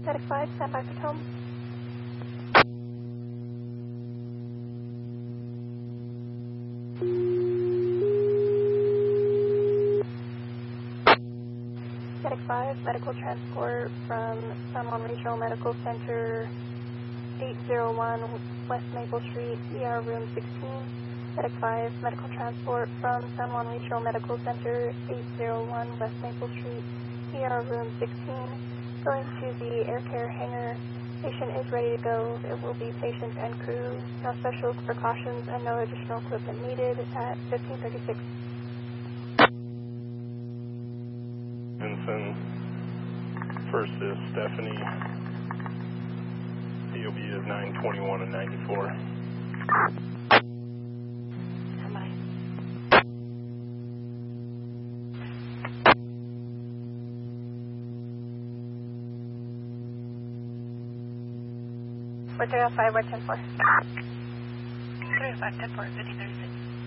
Medic 5, stand by for home. Medic 5, medical transport from San Juan Regional Medical Center, 801 West Maple Street, ER room 16. Medic 5, medical transport from San Juan Regional Medical Center, 801 West Maple Street, ER room 16. Going to the air care hangar. Patient is ready to go. It will be patient and crew. No special precautions and no additional equipment needed at 1536. Vincent, first is Stephanie. DOB is 921 and 94. Somebody. We're 305, we're 10-4. 305, 10-4, 1536.